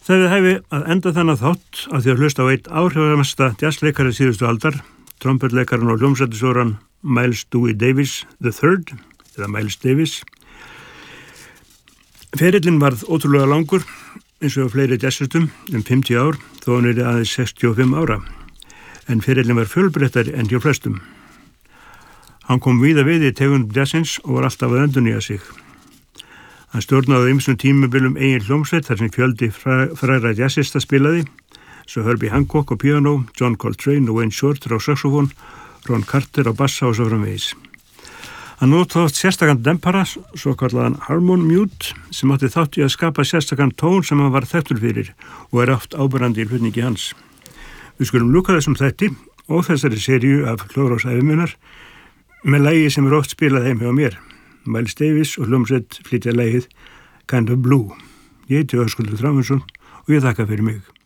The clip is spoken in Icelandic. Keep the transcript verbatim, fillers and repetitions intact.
Það við hæfi að enda þennan þátt að því að hlusta á eitt áhrifamesta jazzleikari síðustu aldar, trompetleikaran og hljómsveitarstjóran Miles Dewey Davis the third, eða Miles Davis. Ferillinn varð ótrúlega langur, eins og fleiri jazzistum, um fimmtíu ár, þó hann er aðeins sextíu og fimm ára. En ferillinn var fjölbreyttari en hjá flestum. Hann kom víða við í tegund jazzins og var alltaf að endurnýja sig. Hann stjórnaði á ýmsum tímabilum eigin hljómsveit þar sem fjöldi frægra jazzista spilaði, svo Herbie Hancock á píanó, John Coltrane og Wayne Shorter á saxofón, Ron Carter á bassa og svo framvegis. Hann notaði sérstakann dempara, svo kallaðan harmon mute, sem átti þátt í að skapa sérstakann tón sem hann var þekktur fyrir og er oft áberandi í hlutningi hans. Við skulum lúka þessum þætti og þessari seríu af Hljóðrásæfiminnar með lagi sem er oft spilað heim hjá mér. Miles Davis og hljómsveit flytja lagið Kind of Blue. Ég heiti Höskuldur Þráinsson og ég þakka fyrir mig.